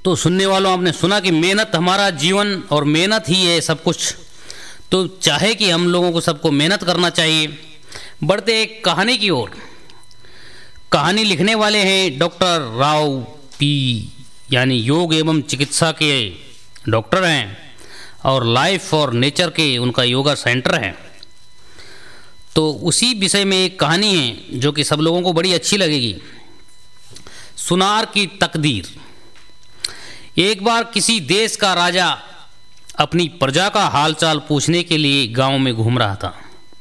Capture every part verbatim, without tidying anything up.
तो सुनने वालों, आपने सुना कि मेहनत हमारा जीवन और मेहनत ही है सब कुछ। तो चाहे कि हम लोगों को सबको मेहनत करना चाहिए। बढ़ते एक कहानी की ओर। कहानी लिखने वाले हैं डॉक्टर राव पी, यानी योग एवं चिकित्सा के डॉक्टर हैं और लाइफ और नेचर के उनका योगा सेंटर है। तो उसी विषय में एक कहानी है जो कि सब लोगों को बड़ी अच्छी लगेगी। सुनार की तकदीर। एक बार किसी देश का राजा अपनी प्रजा का हालचाल पूछने के लिए गांव में घूम रहा था।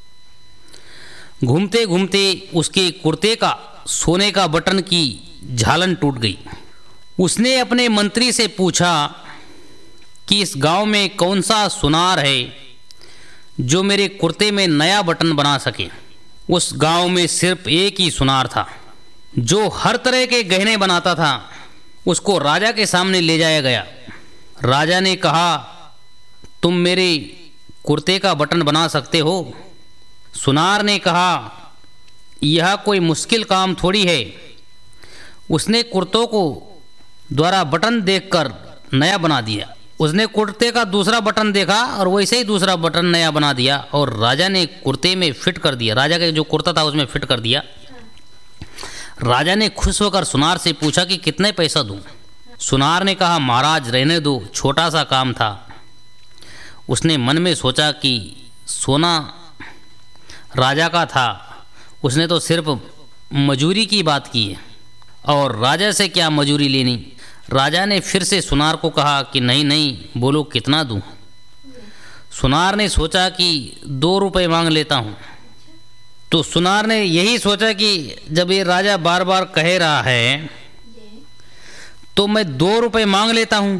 घूमते घूमते उसके कुर्ते का सोने का बटन की झालन टूट गई। उसने अपने मंत्री से पूछा कि इस गांव में कौन सा सुनार है जो मेरे कुर्ते में नया बटन बना सके। उस गांव में सिर्फ एक ही सुनार था जो हर तरह के गहने बनाता था। उसको राजा के सामने ले जाया गया। राजा ने कहा, तुम मेरे कुर्ते का बटन बना सकते हो? सुनार ने कहा, यह कोई मुश्किल काम थोड़ी है। उसने कुर्तों को द्वारा बटन देखकर नया बना दिया। उसने कुर्ते का दूसरा बटन देखा और वैसे ही दूसरा बटन नया बना दिया और राजा ने कुर्ते में फिट कर दिया। राजा का जो कुर्ता था उसमें फिट कर दिया। राजा ने खुश होकर सुनार से पूछा कि कितने पैसा दूं? सुनार ने कहा, महाराज रहने दो, छोटा सा काम था। उसने मन में सोचा कि सोना राजा का था, उसने तो सिर्फ मजूरी की बात की है और राजा से क्या मजूरी लेनी। राजा ने फिर से सुनार को कहा कि नहीं नहीं, बोलो कितना दूं? सुनार ने सोचा कि दो रुपए मांग लेता हूँ। तो सुनार ने यही सोचा कि जब ये राजा बार बार कह रहा है तो मैं दो रुपए मांग लेता हूँ।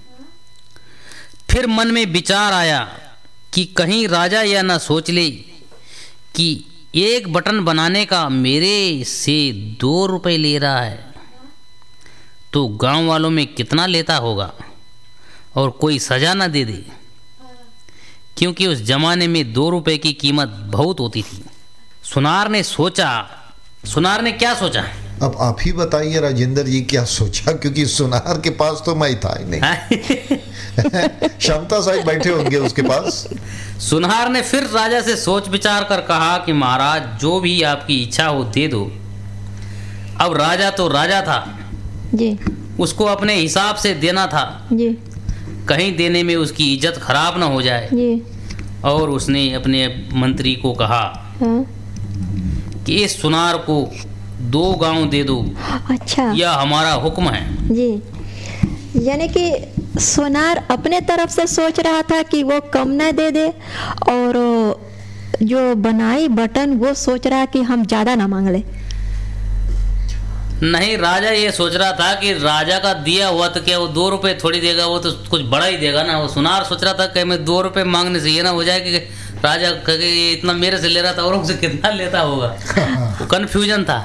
फिर मन में विचार आया कि कहीं राजा यह ना सोच ले कि एक बटन बनाने का मेरे से दो रुपए ले रहा है तो गांव वालों में कितना लेता होगा और कोई सजा ना दे दे, क्योंकि उस जमाने में दो रुपए की कीमत बहुत होती थी। सुनार ने सोचा। सुनार ने क्या सोचा? अब आप ही बताइए राजेंद्र जी, क्या सोचा? क्योंकि सुनार के पास तो मैं था ही नहीं। क्षमता साहब बैठे होंगे उसके पास। सुनार ने फिर राजा से सोच विचार कर कहा कि महाराज, जो भी आपकी इच्छा हो दे दो। अब राजा तो राजा था जी, उसको अपने हिसाब से देना था जी, कहीं देने में उसकी इज्जत खराब ना हो जाए। जी, और उसने अपने मंत्री को कहा हाँ, कि इस सुनार को दो गांव दे दो, अच्छा, यह हमारा हुक्म है। जी। यानी कि सुनार अपने तरफ से सोच रहा था कि वो कम न दे दे और जो बनाई बटन वो सोच रहा कि हम ज़्यादा ना मांग ले। नहीं, राजा ये सोच रहा था कि राजा का दिया हुआ तो क्या वो दो रुपए थोड़ी देगा, वो तो कुछ बड़ा ही देगा ना। वो सुनार सोच रहा था कि मैं दो रुपए मांगने से ये ना हो जाए कि राजा कहे ये इतना मेरे से ले रहा था और उनसे कितना लेता होगा। वो कन्फ्यूजन था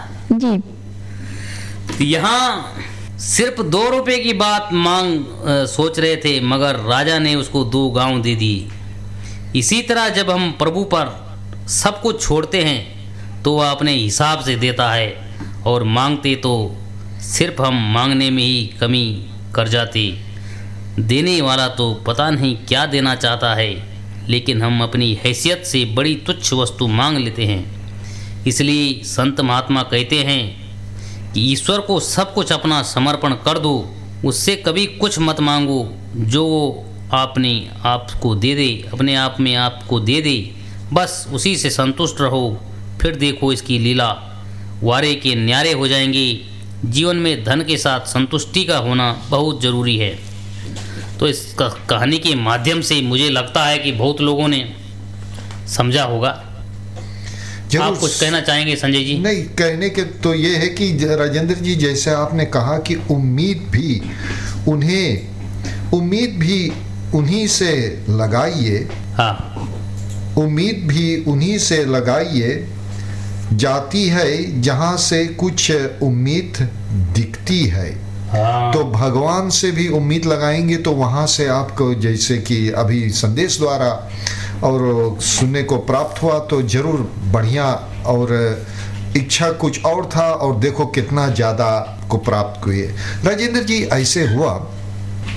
जी। यहाँ सिर्फ दो रुपए की बात मांग आ, सोच रहे थे, मगर राजा ने उसको दो गांव दे दी। इसी तरह जब हम प्रभु पर सब कुछ छोड़ते हैं तो वह अपने हिसाब से देता है और मांगते तो सिर्फ हम मांगने में ही कमी कर जाते। देने वाला तो पता नहीं क्या देना चाहता है, लेकिन हम अपनी हैसियत से बड़ी तुच्छ वस्तु मांग लेते हैं। इसलिए संत महात्मा कहते हैं कि ईश्वर को सब कुछ अपना समर्पण कर दो, उससे कभी कुछ मत मांगो। जो वो आपने आपको दे दे, अपने आप में आपको दे दे, बस उसी से संतुष्ट रहो। फिर देखो इसकी लीला, वारे के न्यारे हो जाएंगे। जीवन में धन के साथ संतुष्टि का होना बहुत ज़रूरी है। तो इस कहानी के माध्यम से मुझे लगता है कि बहुत लोगों ने समझा होगा। आप कुछ कहना चाहेंगे संजय जी? नहीं, कहने के तो ये है कि राजेंद्र जी, जैसे आपने कहा कि उम्मीद भी उन्हें उम्मीद भी उन्हीं से लगाइए। हाँ, उम्मीद भी उन्हीं से लगाइए जाती है जहाँ से कुछ उम्मीद दिखती है। हाँ। तो भगवान से भी उम्मीद लगाएंगे तो वहाँ से आपको, जैसे कि अभी संदेश द्वारा और सुनने को प्राप्त हुआ, तो जरूर बढ़िया, और इच्छा कुछ और था और देखो कितना ज़्यादा को प्राप्त हुए। राजेंद्र जी, ऐसे हुआ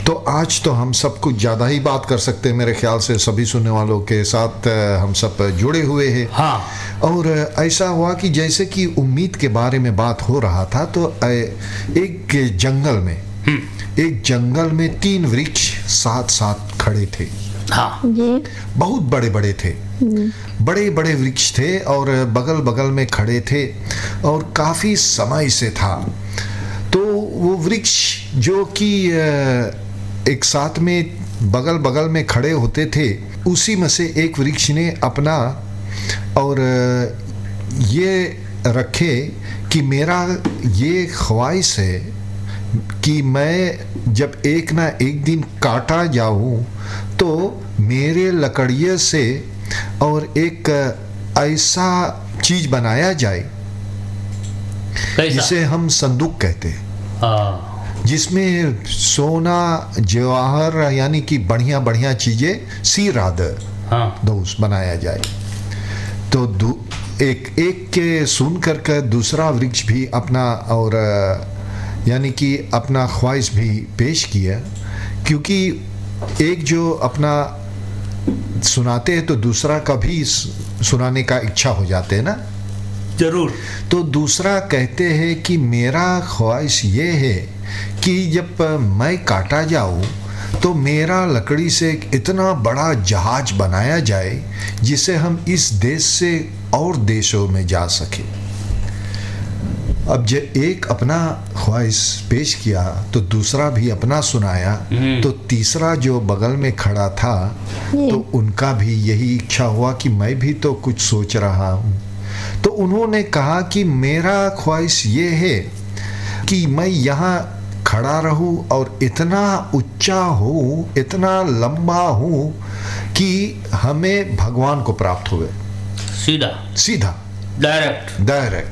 तो आज तो हम सब कुछ ज़्यादा ही बात कर सकते हैं, मेरे ख्याल से सभी सुनने वालों के साथ हम सब जुड़े हुए हैं। हाँ। और ऐसा हुआ कि जैसे कि उम्मीद के बारे में बात हो रहा था, तो एक जंगल में एक जंगल में तीन वृक्ष साथ साथ खड़े थे। हाँ। बहुत बड़े बड़े थे, बड़े बड़े वृक्ष थे और बगल बगल में खड़े थे और काफ़ी समय से था। तो वो वृक्ष जो कि एक साथ में बगल बगल में खड़े होते थे, उसी में से एक वृक्ष ने अपना और ये रखे कि मेरा ये ख्वाहिश है कि मैं जब एक ना एक दिन काटा जाऊं तो मेरे लकड़ियों से और एक ऐसा चीज बनाया जाए जिसे हम संदूक कहते हैं, जिसमें सोना जवाहर यानी कि बढ़िया बढ़िया चीजें सी रादर हाँ। दोस्त बनाया जाए। तो एक एक के सुन करके दूसरा वृक्ष भी अपना और यानी कि अपना ख्वाहिश भी पेश किया, क्योंकि एक जो अपना सुनाते हैं तो दूसरा का भी सुनाने का इच्छा हो जाते हैं ना। जरूर। तो दूसरा कहते हैं कि मेरा ख्वाहिश ये है कि जब मैं काटा जाऊं तो मेरा लकड़ी से इतना बड़ा जहाज बनाया जाए जिसे हम इस देश से और देशों में जा सके। अब जब एक अपना ख्वाहिश पेश किया तो दूसरा भी अपना सुनाया, तो तीसरा जो बगल में खड़ा था तो उनका भी यही इच्छा हुआ कि मैं भी तो कुछ सोच रहा हूँ। तो उन्होंने कहा कि मेरा ख्वाहिश ये है कि मैं यहाँ खड़ा रहूं और इतना ऊंचा हूँ, इतना लंबा हूँ कि हमें भगवान को प्राप्त हुए। सीधा सीधा डायरेक्ट डायरेक्ट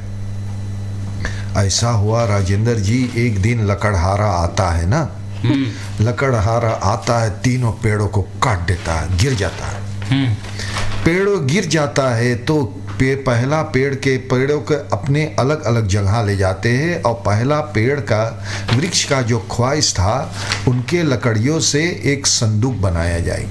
ऐसा हुआ राजेंद्र जी, एक दिन लकड़हारा आता है ना, लकड़हारा आता है, तीनों पेड़ों को काट देता है, गिर जाता है। पेड़ों गिर जाता है तो पे पहला पेड़ के पेड़ों के अपने अलग अलग जगह ले जाते हैं और पहला पेड़ का वृक्ष का जो ख्वाहिश था उनके लकड़ियों से एक संदूक बनाया जाए।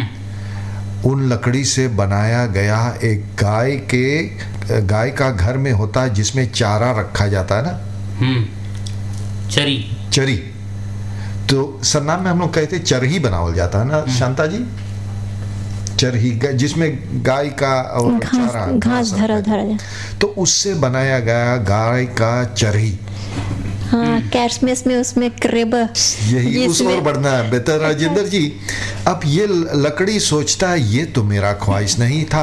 उन लकड़ी से बनाया गया एक गाय के गाय का घर में होता है जिसमें चारा रखा जाता है ना, चरी चरी। तो सरनाम में हम लोग कहते चरही बनावल जाता है ना शांता जी, चरही जिसमें गाय का और चारा घास धरा धरा, तो उससे बनाया गया गाय का चरही। हाँ, कैशमेस में उसमें क्रेब यही उस और बढ़ना है बेहतर राजेंद्र जी। अब ये लकड़ी सोचता है ये तो मेरा ख्वाहिश नहीं था,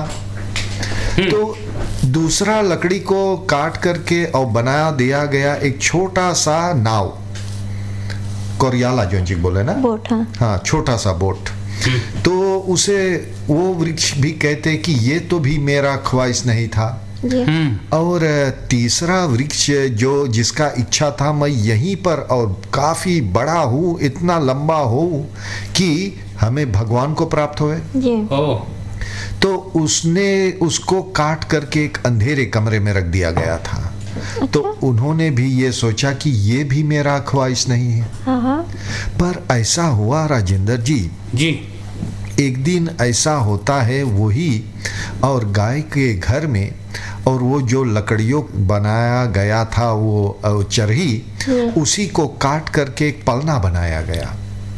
तो दूसरा लकड़ी को काट करके और बना दिया गया एक छोटा सा नाव, कोरियाला जो जी बोले ना, बोट। हाँ, हाँ छोटा सा बोट। तो उसे वो वृक्ष भी कहते कि ये तो भी मेरा ख्वाहिश नहीं था। और तीसरा वृक्ष जो जिसका इच्छा था मैं यहीं पर और काफी बड़ा हूँ, इतना लंबा हूँ कि हमें भगवान को प्राप्त हुए। तो उसने उसको काट करके एक अंधेरे कमरे में रख दिया गया था। अच्छा? तो उन्होंने भी ये सोचा कि ये भी मेरा ख्वाहिश नहीं है। हाँ। पर ऐसा हुआ राजेंद्र जी जी एक दिन ऐसा होता है वही और गाय के घर में, और वो जो लकड़ियों बनाया गया था वो चरही, उसी को काट करके एक पलना बनाया गया।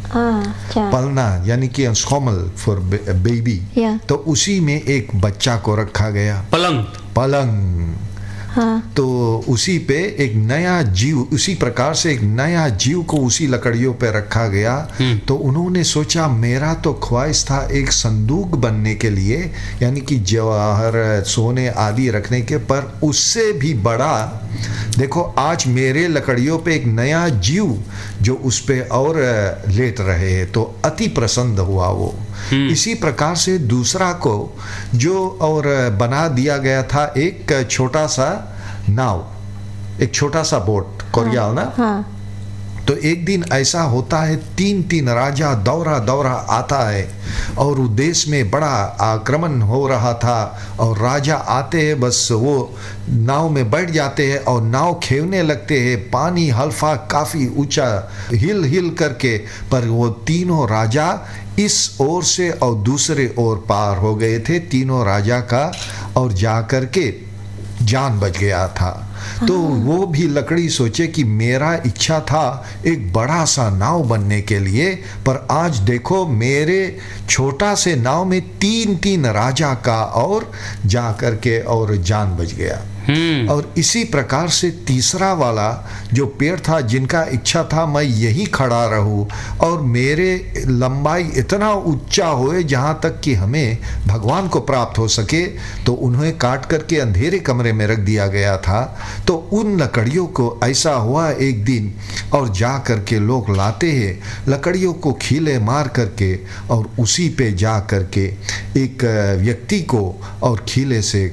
पलना यानी कि स्कॉमल फॉर बेबी। तो उसी में एक बच्चा को रखा गया, पलंग पलंग। हाँ। तो उसी पे एक नया जीव, उसी प्रकार से एक नया जीव को उसी लकड़ियों पे रखा गया। तो उन्होंने सोचा मेरा तो ख्वाहिश था एक संदूक बनने के लिए, यानी कि जवाहर सोने आदि रखने के, पर उससे भी बड़ा देखो आज मेरे लकड़ियों पे एक नया जीव जो उस पे और लेट रहे हैं, तो अति प्रसन्न हुआ वो। इसी प्रकार से दूसरा को जो और बना दिया गया था एक छोटा सा नाव, एक छोटा सा बोट, कोरियाल ना। हाँ। तो एक दिन ऐसा होता है, तीन तीन राजा दौरा दौरा आता है और उस देश में बड़ा आक्रमण हो रहा था और राजा आते हैं, बस वो नाव में बैठ जाते हैं और नाव खेवने लगते हैं, पानी हल्फा काफ़ी ऊंचा हिल हिल करके, पर वो तीनों राजा इस ओर से और दूसरे ओर पार हो गए थे, तीनों राजा का, और जा कर के जान बच गया था। तो वो भी लकड़ी सोचे कि मेरा इच्छा था एक बड़ा सा नाव बनने के लिए, पर आज देखो मेरे छोटा से नाव में तीन तीन राजा का और जा कर के और जान बच गया। और इसी प्रकार से तीसरा वाला जो पेड़ था, जिनका इच्छा था मैं यही खड़ा रहूं और मेरे लंबाई इतना ऊंचा होए जहां तक कि हमें भगवान को प्राप्त हो सके, तो उन्हें काट करके अंधेरे कमरे में रख दिया गया था। तो उन लकड़ियों को ऐसा हुआ एक दिन, और जा करके लोग लाते हैं लकड़ियों को खीले मार करके, और उसी पे जा करके एक व्यक्ति को और खीले से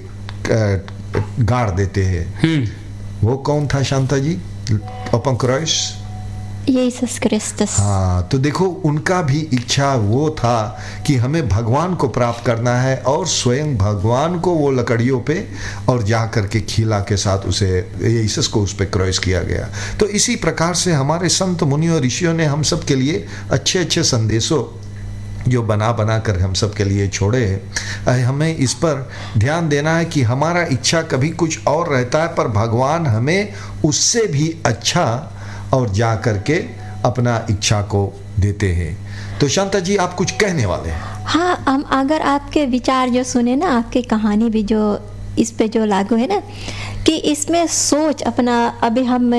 गाड़ देते हैं। वो कौन था शांता जी? Open cross, issues क्रिस्टस। हाँ, तो देखो उनका भी इच्छा वो था कि हमें भगवान को प्राप्त करना है, और स्वयं भगवान को वो लकड़ियों पे और जा करके खीला के साथ उसे यीशुस को उस पे क्रॉस किया गया। तो इसी प्रकार से हमारे संत मुनियों ऋषियों ने हम सब के लिए अच्छे अच्छे संदेशों जो बना बना कर हम सब के लिए छोड़े हैं। हमें इस पर ध्यान देना है कि हमारा इच्छा कभी कुछ और रहता है, पर भगवान हमें उससे भी अच्छा और जा कर के अपना इच्छा को देते हैं। तो शांता जी आप कुछ कहने वाले हैं? हाँ, हम अगर आपके विचार जो सुने ना, आपकी कहानी भी जो इस पे जो लागू है ना, कि इसमें सोच अपना, अभी हम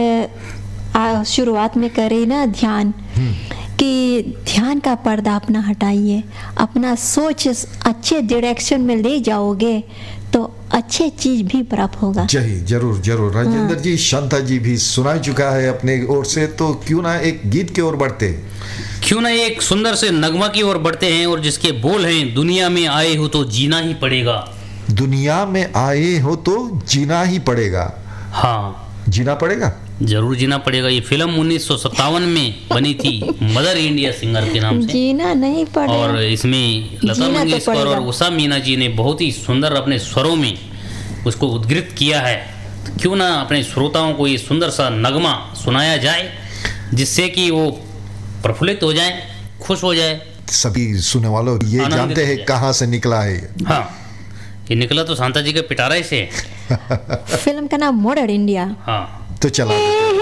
शुरुआत में करें ना ध्यान, कि ध्यान का पर्दा अपना हटाइए, अपना सोच अच्छे डायरेक्शन में ले जाओगे तो अच्छे चीज भी प्राप्त होगा। जी जरूर जरूर। राजेंद्र जी, शांता जी भी सुना चुका है अपने ओर से, तो क्यों ना एक गीत की ओर बढ़ते, क्यों ना एक सुंदर से नगमा की ओर बढ़ते हैं, और जिसके बोल हैं, दुनिया में आए हो तो जीना ही पड़ेगा। दुनिया में आए हो तो जीना ही पड़ेगा। हाँ, जीना पड़ेगा, जरूर जीना पड़ेगा। ये फिल्म उन्नीस सौ सत्तावन में बनी थी, मदर इंडिया सिंगर के नाम से। जीना नहीं पड़ेगा। और इसमें लता मंगेशकर तो और उषा मीना जी ने बहुत ही सुंदर अपने स्वरों में उसको उद्गृत किया है। तो क्यों ना अपने श्रोताओं को ये सुंदर सा नगमा सुनाया जाए, जिससे कि वो प्रफुल्लित हो जाए, खुश हो जाए। सभी सुनने वालों ये जानते हैं कहाँ से निकला है। हाँ, ये निकला तो शांता जी के पिटारा से। फिल्म का नाम मदर इंडिया। हाँ, तो चला